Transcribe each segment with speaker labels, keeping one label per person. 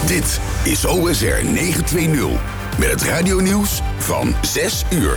Speaker 1: Dit is OSR 920 met het radionieuws van 6 uur.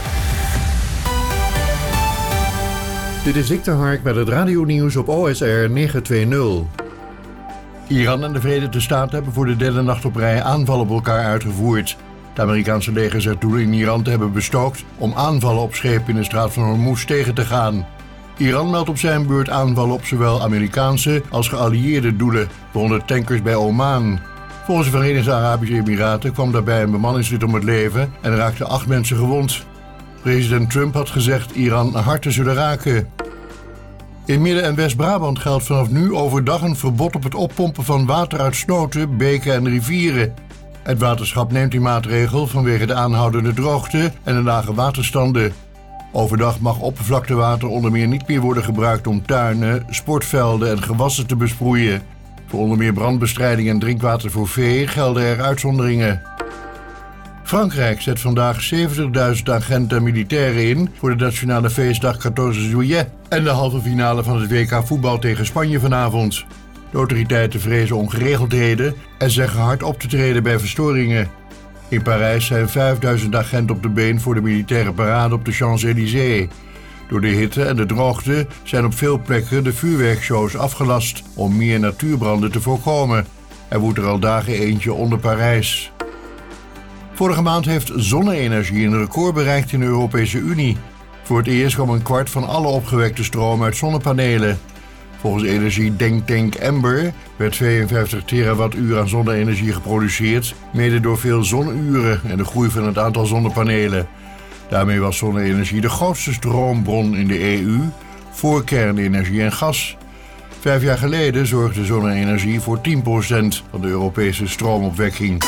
Speaker 2: Dit is Dick de Hark met het radionieuws op OSR 920. Iran en de Verenigde Staten hebben voor de derde nacht op rij aanvallen op elkaar uitgevoerd. Het Amerikaanse leger zegt doelen in Iran te hebben bestookt om aanvallen op schepen in de straat van Hormuz tegen te gaan. Iran meldt op zijn beurt aanvallen op zowel Amerikaanse als geallieerde doelen, waaronder tankers bij Oman. Volgens de Verenigde Arabische Emiraten kwam daarbij een bemanningslid om het leven en raakten 8 mensen gewond. President Trump had gezegd Iran hard te zullen raken. In Midden- en West-Brabant geldt vanaf nu overdag een verbod op het oppompen van water uit sloten, beken en rivieren. Het waterschap neemt die maatregel vanwege de aanhoudende droogte en de lage waterstanden. Overdag mag oppervlaktewater onder meer niet meer worden gebruikt om tuinen, sportvelden en gewassen te besproeien. Voor onder meer brandbestrijding en drinkwater voor vee gelden er uitzonderingen. Frankrijk zet vandaag 70.000 agenten en militairen in voor de nationale feestdag 14 juillet en de halve finale van het WK voetbal tegen Spanje vanavond. De autoriteiten vrezen ongeregeldheden en zeggen hard op te treden bij verstoringen. In Parijs zijn 5000 agenten op de been voor de militaire parade op de Champs-Élysées. Door de hitte en de droogte zijn op veel plekken de vuurwerkshows afgelast om meer natuurbranden te voorkomen. Er woedt er al dagen eentje onder Parijs. Vorige maand heeft zonne-energie een record bereikt in de Europese Unie. Voor het eerst kwam een kwart van alle opgewekte stroom uit zonnepanelen. Volgens energiedenktank Ember werd 52 terawattuur aan zonne-energie geproduceerd, mede door veel zonuren en de groei van het aantal zonnepanelen. Daarmee was zonne-energie de grootste stroombron in de EU, voor kernenergie en gas. 5 jaar geleden zorgde zonne-energie voor 10% van de Europese stroomopwekking.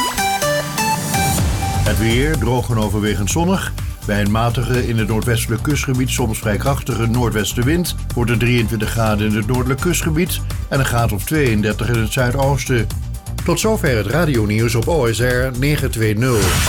Speaker 2: Het weer, droog en overwegend zonnig. Bij een matige in het noordwestelijk kustgebied soms vrij krachtige noordwestenwind wordt het 23 graden in het noordelijk kustgebied en een graad of 32 in het zuidoosten. Tot zover het radionieuws op OSR 920.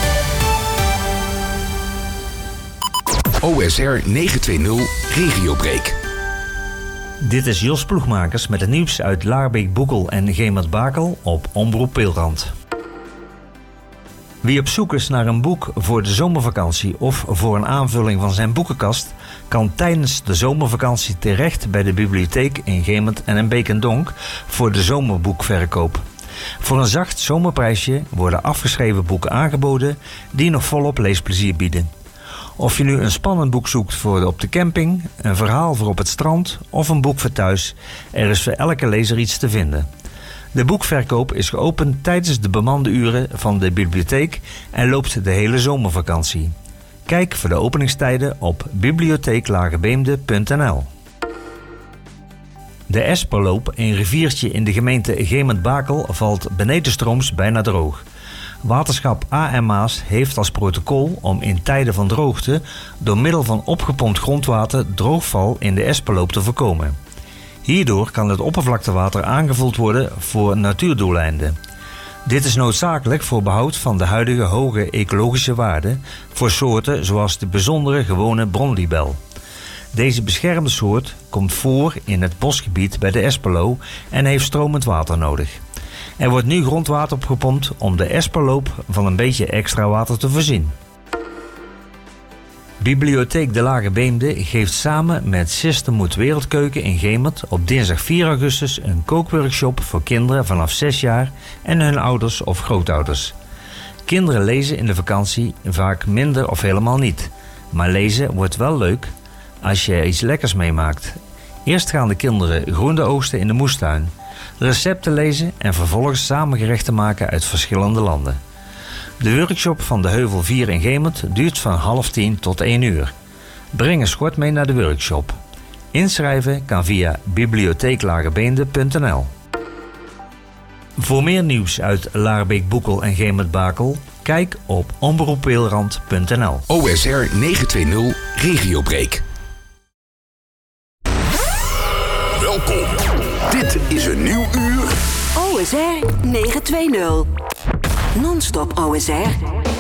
Speaker 1: OSR 920 Regiobreak.
Speaker 3: Dit is Jos Ploegmakers met het nieuws uit Laarbeek, Boekel en Gemert-Bakel op Omroep Peelrand. Wie op zoek is naar een boek voor de zomervakantie of voor een aanvulling van zijn boekenkast, kan tijdens de zomervakantie terecht bij de bibliotheek in Gemert en Beek en Donk voor de zomerboekverkoop. Voor een zacht zomerprijsje worden afgeschreven boeken aangeboden die nog volop leesplezier bieden. Of je nu een spannend boek zoekt voor op de camping, een verhaal voor op het strand of een boek voor thuis, er is voor elke lezer iets te vinden. De boekverkoop is geopend tijdens de bemande uren van de bibliotheek en loopt de hele zomervakantie. Kijk voor de openingstijden op bibliotheeklagebeemde.nl. De Esperloop, een riviertje in de gemeente Gemert-Bakel, valt benedenstrooms bijna droog. Waterschap A.M. Maas heeft als protocol om in tijden van droogte door middel van opgepompt grondwater droogval in de Esperloop te voorkomen. Hierdoor kan het oppervlaktewater aangevuld worden voor natuurdoeleinden. Dit is noodzakelijk voor behoud van de huidige hoge ecologische waarden voor soorten zoals de bijzondere gewone bronlibel. Deze beschermde soort komt voor in het bosgebied bij de Esperlo en heeft stromend water nodig. Er wordt nu grondwater opgepompt om de Esperloop van een beetje extra water te voorzien. Bibliotheek De Lage Beemde geeft samen met Sistermoed Wereldkeuken in Gemert op dinsdag 4 augustus een kookworkshop voor kinderen vanaf 6 jaar en hun ouders of grootouders. Kinderen lezen in de vakantie vaak minder of helemaal niet. Maar lezen wordt wel leuk als je er iets lekkers meemaakt. Eerst gaan de kinderen groente oogsten in de moestuin, recepten lezen en vervolgens samen gerechten maken uit verschillende landen. De workshop van de Heuvel 4 in Gemert duurt van 9:30 tot 1 uur. Breng een schort mee naar de workshop. Inschrijven kan via bibliotheeklagebeemde.nl. Voor meer nieuws uit Laarbeek, Boekel en Gemert-Bakel, kijk op omroeppeelrand.nl.
Speaker 1: OSR 920 Regiobreak. Welkom. Dit is een nieuw uur.
Speaker 4: OSR 920. Non-stop OSR.